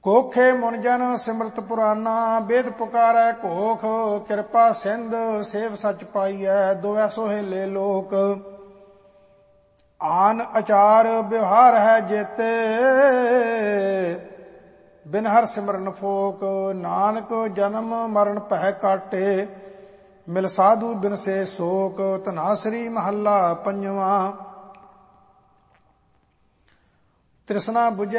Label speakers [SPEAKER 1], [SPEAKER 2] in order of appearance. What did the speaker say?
[SPEAKER 1] ਕੋਖੇ ਮੁਨ ਜਨ ਸਿਮਰਤ ਪੁਰਾਨਾ, ਵੇਦ ਪੁਕਾਰੈ ਘੋਖ, ਕਿਰਪਾ ਸਿੰਧ ਸੇਵ ਸਚ ਪਾਈਐ, ਦੁਐ ਸੋਹੇਲੇ ਲੋਕ। ਆਨ ਅਚਾਰ ਵਿਵਹਾਰ ਹੈ ਜੇਤੇ, ਬਿਨ ਹਰ ਸਿਮਰਨ ਫੋਕ। ਨਾਨਕ ਜਨਮ ਮਰਨ ਭੈ ਕਾਟੇ, ਮਿਲ ਸਾਧੂ ਬਿਨ ਸੇ ਸੋਕ। ਧਨਾਸਰੀ ਮਹੱਲਾ ਪੰਜਵਾਂ। ਤ੍ਰਿਸ਼ਨਾ ਬੁਝੈ